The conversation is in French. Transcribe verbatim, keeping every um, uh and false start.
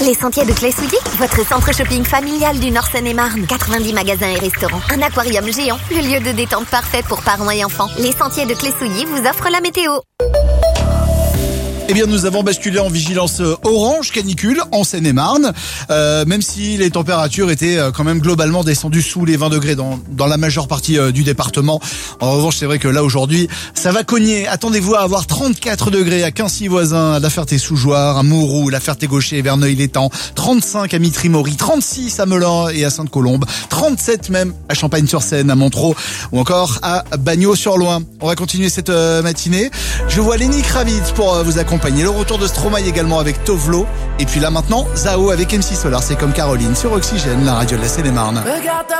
Les Sentiers de Clé-Souilly, votre centre shopping familial du Nord Seine-et-Marne. quatre-vingt-dix magasins et restaurants. Un aquarium géant, le lieu de détente parfait pour parents et enfants. Les Sentiers de Clé-Souilly vous offrent la météo. Eh bien, nous avons basculé en vigilance orange canicule en Seine-et-Marne, euh, même si les températures étaient quand même globalement descendues sous les vingt degrés dans, dans la majeure partie euh, du département. En revanche, c'est vrai que là, aujourd'hui, ça va cogner. Attendez-vous à avoir trente-quatre degrés à Quincy-Voisin, à La Ferté-sous-Jouarre, à Mouroux, La Ferté-Gaucher, Verneuil-l'Étang, trente-cinq à Mitry-Mory, trente-six à Melun et à Sainte-Colombe, trente-sept même à Champagne-sur-Seine, à Montereau ou encore à Bagnols-sur-Loing. On va continuer cette euh, matinée. Je vois Lenny Kravitz pour euh, vous accompagner. Le retour de Stromae également avec Tovlo. Et puis là maintenant, Zao avec M C Solar, c'est comme Caroline sur Oxygène, la radio de la Seine-et-Marne.